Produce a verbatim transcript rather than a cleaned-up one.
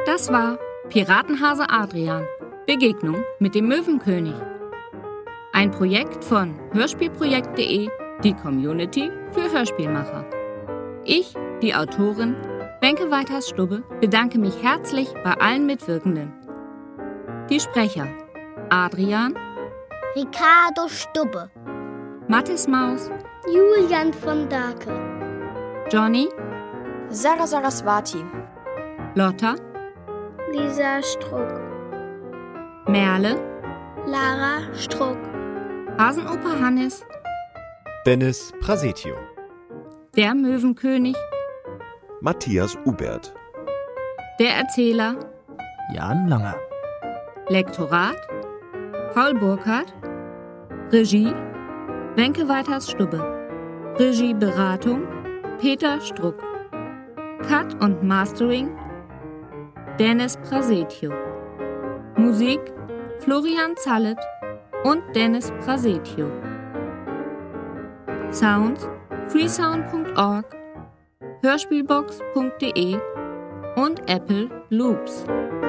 Das war Piratenhase Adrian, Begegnung mit dem Möwenkönig. Ein Projekt von hörspielprojekt punkt de, die Community für Hörspielmacher. Ich, die Autorin Wenke Weithers-Stubbe, bedanke mich herzlich bei allen Mitwirkenden. Die Sprecher: Adrian, Ricardo Stubbe, Mathis Maus, Julian von Dake, Johnny, Sarah Saraswati, Lotta, Lisa Struck, Merle, Lara Struck, Hasenoper Hannes, Dennis Prasetio, der Möwenkönig, Matthias Ubert, der Erzähler, Jan Langer, Lektorat, Paul Burkhardt, Regie, Wenke Weithers-Stubbe, Regieberatung, Peter Struck, Cut und Mastering, Dennis Prasetio, Musik, Florian Zallet und Dennis Prasetio, Sounds, freesound punkt org, hörspielbox punkt de und Apple Loops.